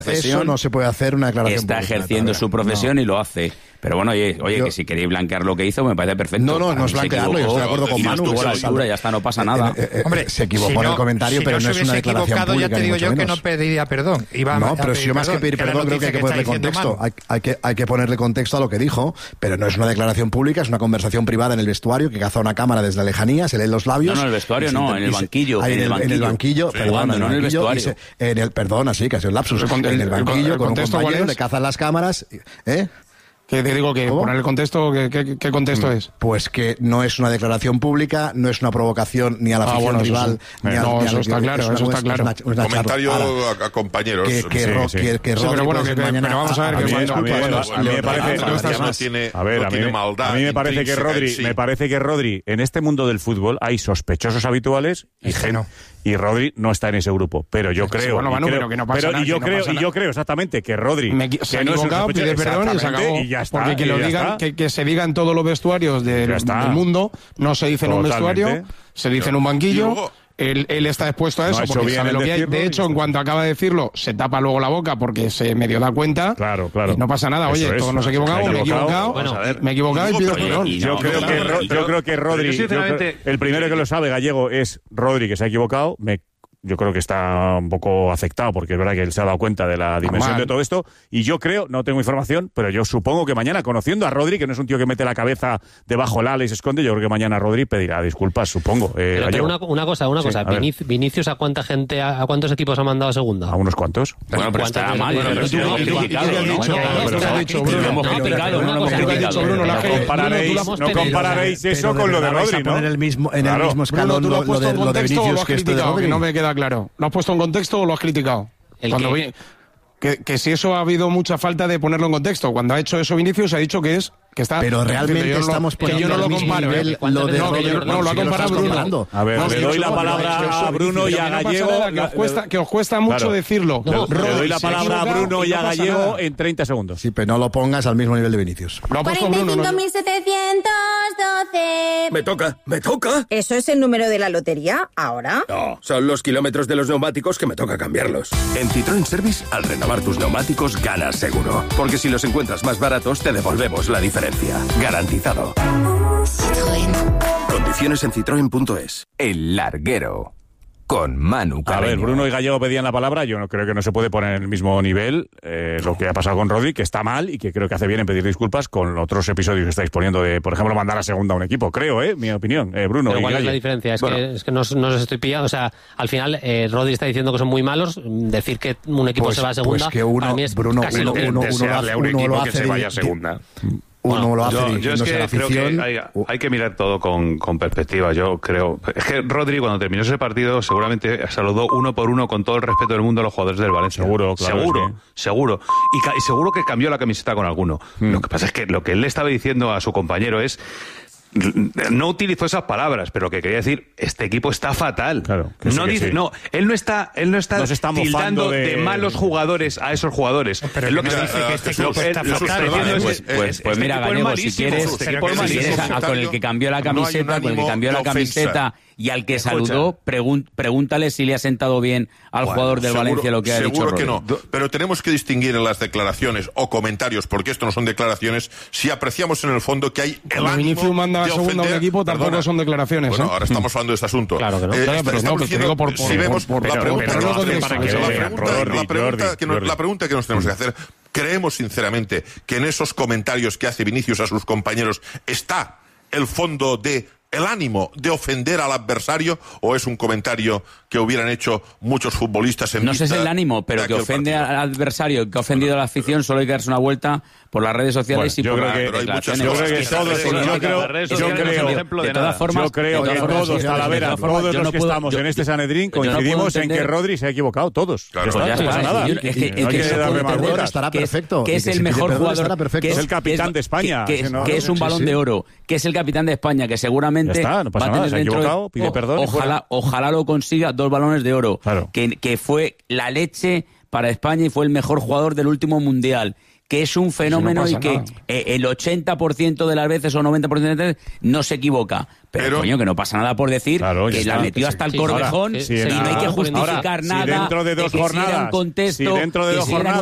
Eso no se puede hacer una declaración está pública, ejerciendo su profesión y lo hace. Pero bueno, oye, Yo, que si queréis blanquear lo que hizo, me parece perfecto. No es blanquearlo, yo estoy de acuerdo con Manu. Tuvo la altura, ya está, no pasa nada. Hombre, se equivocó en el comentario, pero no es una declaración pública. Ya te digo yo que no pediría perdón. Pero si yo más que pedir perdón, creo que hay que ponerle contexto. Hay que ponerle contexto a lo que dijo, pero no es una declaración pública, es una conversación privada en el vestuario que caza una cámara desde la lejanía, se leen los labios. No, en el vestuario no, en el banquillo. En el banquillo, perdón, no en el vestuario. Perdona, sí, que ha sido un lapsus. En el banquillo, con un compañero, le cazan las cámaras. Que te digo que ¿cómo? poner el contexto, ¿qué contexto es? Pues que no es una declaración pública, no es una provocación ni a la afición rival, ni a eso está claro, eso está claro. Comentario a compañeros. Pero bueno, pero vamos a ver a mí me parece que Rodri, en este mundo del fútbol hay sospechosos habituales y Rodri no está en ese grupo, pero yo creo, yo creo exactamente que Rodri se ha equivocado, pide perdón y se acabó. Y ya está, porque que lo digan, que se diga en todos los vestuarios del mundo, no se dice en un vestuario, se dice en un banquillo. Él está expuesto a eso, porque sabe lo que hay. De hecho, en cuanto acaba de decirlo, se tapa luego la boca porque se medio da cuenta. Claro. Y no pasa nada. Oye, todos nos equivocamos, me he equivocado y pido perdón. Yo creo que Rodri, el primero que lo sabe, Gallego, es Rodri, que se ha equivocado. Yo creo que está un poco afectado, porque es verdad que él se ha dado cuenta de la dimensión de todo esto, y yo creo, no tengo información, pero yo supongo que mañana, conociendo a Rodri, que no es un tío que mete la cabeza debajo del ala y se esconde, yo creo que mañana Rodri pedirá disculpas, supongo. Pero una cosa, Vinicius, ¿a cuántos equipos ha mandado a segunda? A unos cuantos. Bueno, pero está mal. Lo hemos criticado. No compararéis eso con lo de Rodri, ¿no? En el mismo escalón lo de Vinicius que esto de Rodri. No me queda claro. ¿Lo has puesto en contexto o lo has criticado? Que si eso ha habido mucha falta de ponerlo en contexto. Cuando ha hecho eso Vinicius ha dicho que está... Pero realmente estamos poniendo yo no al lo mismo comparo, nivel lo ha comparado Bruno. A ver, le doy la palabra a Bruno y a Gallego. Que os cuesta mucho decirlo. Le doy la palabra a Bruno y a Gallego en 30 segundos. Sí, pero no lo pongas al mismo nivel de Vinicius. 45.712. ¿Me toca? ¿Eso es el número de la lotería ahora? No, son los kilómetros de los neumáticos que me toca cambiarlos. En Citroën Service, al renovar tus neumáticos, ganas seguro. Porque si los encuentras más baratos, te devolvemos la diferencia. Garantizado. Citroën. Condiciones en citroen.es. El Larguero. Con Manu Carreño. A ver, Bruno y Gallego pedían la palabra. Yo no creo que no se puede poner en el mismo nivel lo que ha pasado con Rodri, que está mal y que creo que hace bien en pedir disculpas con otros episodios que estáis poniendo de, por ejemplo, mandar a segunda a un equipo. Creo, mi opinión. Bruno. Pero ¿cuál es la diferencia? Es que no os estoy pillando. O sea, al final, Rodri está diciendo que son muy malos. Decir que un equipo se va a segunda, pues que uno, para mí es Bruno, casi lo que uno lo hace que se vaya a segunda. Uno lo hace yo es que creo que hay que mirar todo con perspectiva. Yo creo, es que Rodri, cuando terminó ese partido, seguramente saludó uno por uno, con todo el respeto del mundo, a los jugadores del Valencia. Seguro. Y seguro que cambió la camiseta con alguno. Lo que pasa es que lo que él le estaba diciendo a su compañero es... No utilizó esas palabras, pero lo que quería decir, este equipo está fatal. Claro, él no está tildando de malos jugadores a esos jugadores. Pero es lo que dice que este equipo está fatal. Pues mira, Gallego, si quieres con el que cambió la camiseta, y al que saludó, pregúntale si le ha sentado bien al jugador del Valencia lo que ha dicho. Seguro que no, pero tenemos que distinguir en las declaraciones o comentarios, porque esto no son declaraciones, si apreciamos en el fondo que hay el ánimo manda de segunda a un equipo, tampoco son declaraciones. Bueno, ahora estamos hablando de este asunto. Claro que no. La pregunta que nos tenemos que hacer, ¿creemos sinceramente que en esos comentarios que hace Vinicius a sus compañeros está el fondo de el ánimo de ofender al adversario, o es un comentario que hubieran hecho muchos futbolistas en no sé si es el ánimo, pero que ofende al adversario, que ha ofendido a la afición, solo hay que darse una vuelta por las redes sociales y por las declaraciones. De todas formas, todos, Talavera, todos los que estamos en este Sanedrín coincidimos en que Rodri se ha equivocado, todos. No pasa nada. Estará perfecto. Que es el mejor jugador, que es el capitán de España, que es un Balón de Oro, que es el capitán de España, que seguramente no pasa nada, se ha equivocado, pide perdón. Ojalá lo consiga, 2 balones de oro. Claro. Que fue la leche para España y fue el mejor jugador del último mundial. que es un fenómeno y que el 80% de las veces o 90% de las veces no se equivoca. Pero coño, que no pasa nada por decir que la metió hasta el cordejón y no hay que justificar nada. Si dentro de 2 jornadas, contexto,